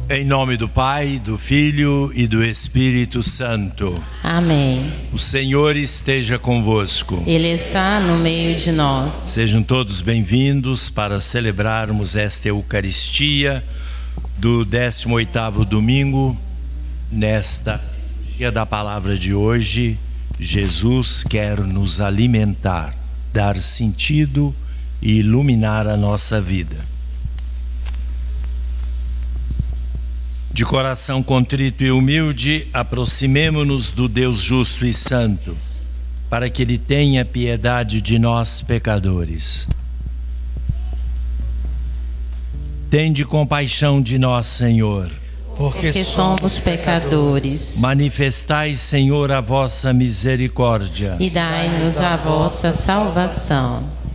Em nome do Pai, do Filho e do Espírito Santo. Amém. O Senhor esteja convosco. Ele está no meio de nós. Sejam todos bem-vindos para celebrarmos esta Eucaristia do 18º domingo. Nesta dia da palavra de hoje, Jesus quer nos alimentar, dar sentido e iluminar a nossa vida. De coração contrito e humilde, aproximemo-nos do Deus justo e santo, para que Ele tenha piedade de nós, pecadores. Tende compaixão de nós, Senhor, porque somos pecadores. Manifestai, Senhor, a vossa misericórdia E dai-nos a vossa salvação.